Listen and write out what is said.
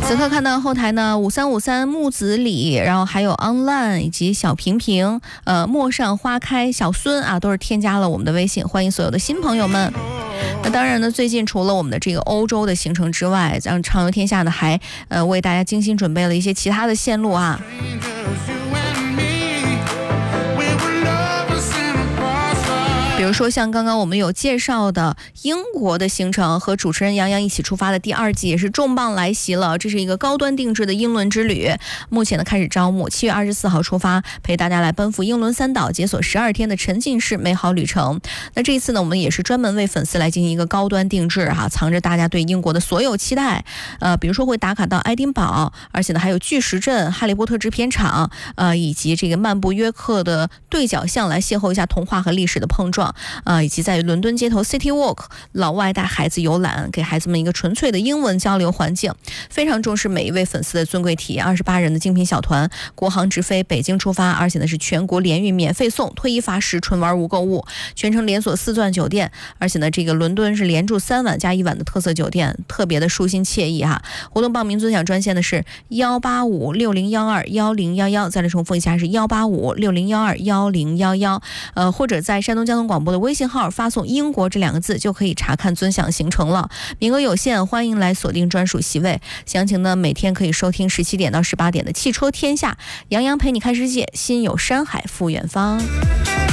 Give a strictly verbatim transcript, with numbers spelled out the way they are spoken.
此刻看到后台呢，五三五三木子李，然后还有 online 以及小平平，呃，陌上花开小孙啊，都是添加了我们的微信，欢迎所有的新朋友们。那当然呢，最近除了我们的这个欧洲的行程之外，让畅游天下呢还呃为大家精心准备了一些其他的线路啊。比如说像刚刚我们有介绍的英国的行程，和主持人杨洋一起出发的第二季也是重磅来袭了。这是一个高端定制的英伦之旅，目前呢开始招募，七月二十四号出发，陪大家来奔赴英伦三岛，解锁十二天的沉浸式美好旅程。那这一次呢，我们也是专门为粉丝来进行一个高端定制哈，藏着大家对英国的所有期待。呃，比如说会打卡到爱丁堡，而且呢还有巨石阵、哈利波特制片厂，呃，以及这个漫步约克的对角巷，来邂逅一下童话和历史的碰撞。呃，以及在伦敦街头 City Walk， 老外带孩子游览，给孩子们一个纯粹的英文交流环境，非常重视每一位粉丝的尊贵体验。二十八人的精品小团，国航直飞北京出发，而且呢是全国联运免费送，退一罚十，纯玩无购物，全程连锁四钻酒店，而且呢这个伦敦是连住三晚加一晚的特色酒店，特别的舒心惬意哈。活动报名尊享专线的是幺八五六零幺二幺零幺幺，再来重复一下是幺八五六零幺二幺零幺幺，呃，或者在山东交通广播的微信号发送英国这两个字，就可以查看尊享行程了。名额有限，欢迎来锁定专属席位。详情呢，每天可以收听十七点到十八点的汽车天下，杨洋陪你看世界，心有山海赴远方。